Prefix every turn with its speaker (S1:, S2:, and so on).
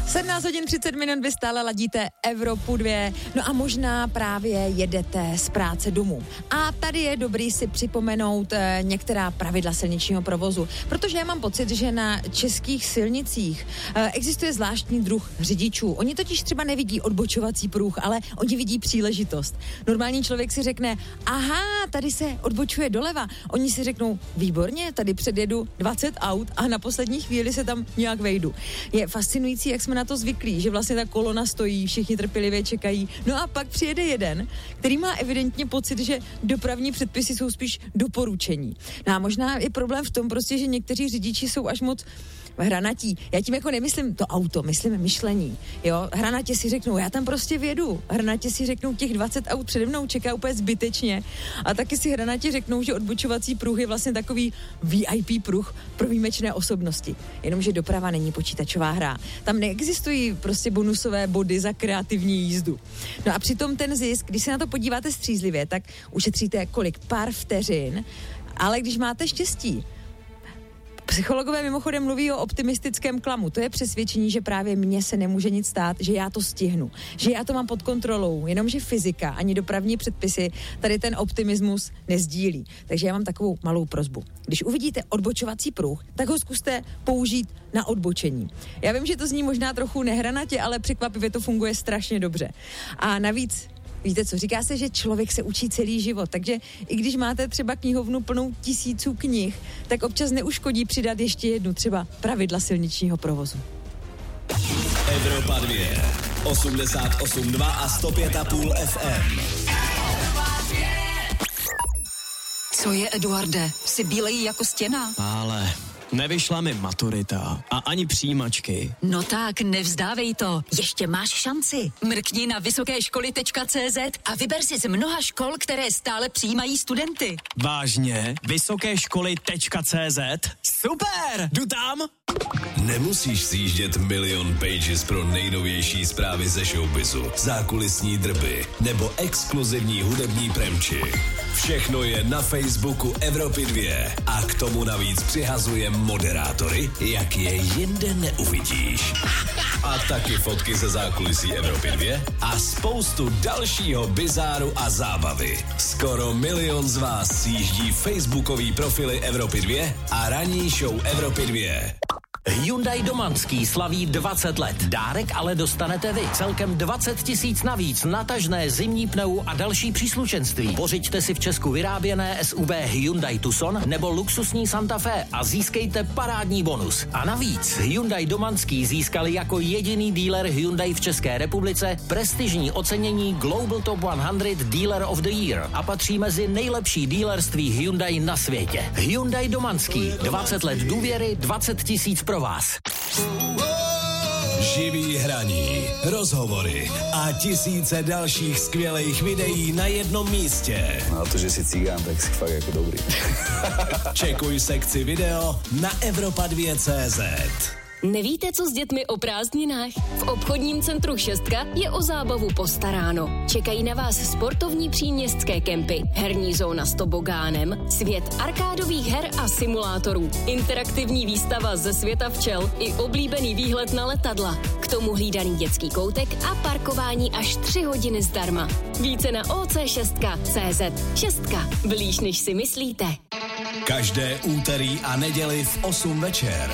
S1: 17 hodin 30 minut, vy stále ladíte Evropu 2, no a možná právě jedete z práce domů. A tady je dobrý si připomenout některá pravidla silničního provozu, protože já mám pocit, že na českých silnicích existuje zvláštní druh řidičů. Oni totiž třeba nevidí odbočovací pruh, ale oni vidí příležitost. Normální člověk si řekne, aha, tady se odbočuje doleva. Oni si řeknou, výborně, tady předjedu 20 aut a na poslední chvíli se tam nějak vejdu. Je fascinující, jak jsme na to zvyklí, že vlastně ta kolona stojí, všichni trpělivě čekají. No a pak přijede jeden, který má evidentně pocit, že dopravní předpisy jsou spíš doporučení. No a možná je problém v tom prostě, že někteří řidiči jsou až moc hranatí. Já tím jako nemyslím to auto, myslím myšlení. Jo, hranatě si řeknou, já tam prostě vjedu. Hranatě si řeknou, těch 20 aut přede mnou čeká úplně zbytečně. A taky si hranatě řeknou, že odbočovací pruh je vlastně takový VIP pruh pro výjimečné osobnosti. Jenomže doprava není počítačová hra. Tam neexistují prostě bonusové body za kreativní jízdu. No a přitom ten zisk, když se na to podíváte střízlivě, tak ušetříte kolik? Pár vteřin, ale když máte štěstí. Psychologové mimochodem mluví o optimistickém klamu. To je přesvědčení, že právě mně se nemůže nic stát, že já to stihnu, že já to mám pod kontrolou, jenomže fyzika ani dopravní předpisy tady ten optimismus nezdílí. Takže já mám takovou malou prosbu. Když uvidíte odbočovací pruh, tak ho zkuste použít na odbočení. Já vím, že to zní možná trochu nehranatě, ale překvapivě to funguje strašně dobře. A navíc víte co, říká se, že člověk se učí celý život, takže i když máte třeba knihovnu plnou tisíců knih, tak občas neuškodí přidat ještě jednu, třeba pravidla silničního provozu.
S2: Evropa 2, 88,2 a 105,5 FM.
S3: Co je, Eduarde? Jsi bílej jako stěna?
S4: Ale nevyšla mi maturita a ani přijímačky.
S3: No tak, nevzdávej to. Ještě máš šanci. Mrkni na vysokeškoly.cz a vyber si z mnoha škol, které stále přijímají studenty.
S4: Vážně? Vysokeškoly.cz? Super! Jdu tam!
S2: Nemusíš sjíždět milion pages pro nejnovější zprávy ze showbizu, zákulisní drby nebo exkluzivní hudební premči. Všechno je na Facebooku Evropy 2 a k tomu navíc přihazuje moderátory, jak je jinde neuvidíš. A taky fotky ze zákulisí Evropy 2 a spoustu dalšího bizáru a zábavy. Skoro 1 milion z vás sjíždí facebookový profily Evropy 2 a ranní show Evropy 2.
S5: Hyundai Domanský slaví 20 let. Dárek ale dostanete vy. Celkem 20 000 navíc na tažné, zimní pneu a další příslušenství. Pořiďte si v Česku vyráběné SUV Hyundai Tucson nebo luxusní Santa Fe a získejte parádní bonus. A navíc Hyundai Domanský získali jako jediný dealer Hyundai v České republice prestižní ocenění Global Top 100 Dealer of the Year a patří mezi nejlepší dealerství Hyundai na světě. Hyundai Domanský. 20 let důvěry, 20 000 pro vás.
S2: Živý hraní, rozhovory a tisíce dalších skvělých videí na jednom místě.
S6: No to, že si cigán, tak si fakt jako dobrý.
S2: Čekuj sekci video na Evropa2.cz.
S7: Nevíte, co s dětmi o prázdninách? V obchodním centru Šestka je o zábavu postaráno. Čekají na vás sportovní příměstské kempy, herní zóna s tobogánem, svět arkádových her a simulátorů, interaktivní výstava ze světa včel i oblíbený výhled na letadla. K tomu hlídaný dětský koutek a parkování až 3 hodiny zdarma. Více na oc6.cz. Šestka. Blíž, než si myslíte.
S2: Každé úterý a neděli v 8 večer